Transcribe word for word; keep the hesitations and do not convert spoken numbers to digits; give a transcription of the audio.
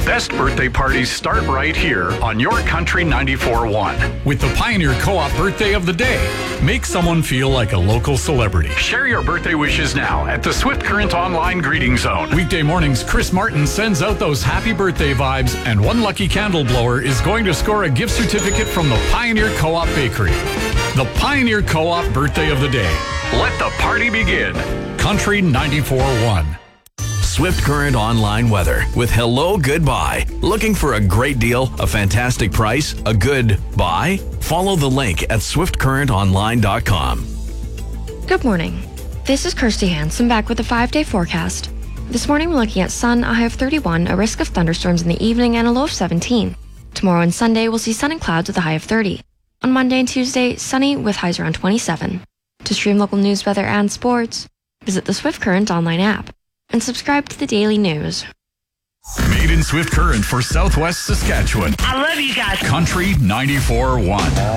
best birthday parties start right here on your Country ninety-four point one. With the Pioneer Co-op Birthday of the Day, make someone feel like a local celebrity. Share your birthday wishes now at the Swift Current Online Greeting Zone. Weekday mornings, Chris Martin sends out those happy birthday vibes, and one lucky candle blower is going to score a gift certificate from the Pioneer Co-op Bakery. The Pioneer Co-op Birthday of the Day. Let the party begin. Country ninety-four point one. Swift Current Online Weather with Hello Goodbye. Looking for a great deal, a fantastic price, a good buy? Follow the link at swift current online dot com. Good morning. This is Kirsty Hansen back with a five-day forecast. This morning we're looking at sun, a high of thirty-one, a risk of thunderstorms in the evening, and a low of seventeen. Tomorrow and Sunday we'll see sun and clouds with a high of thirty. On Monday and Tuesday, sunny with highs around twenty-seven. To stream local news, weather, and sports, visit the Swift Current online app and subscribe to the daily news. Made in Swift Current for Southwest Saskatchewan. I love you guys. Country ninety-four point one.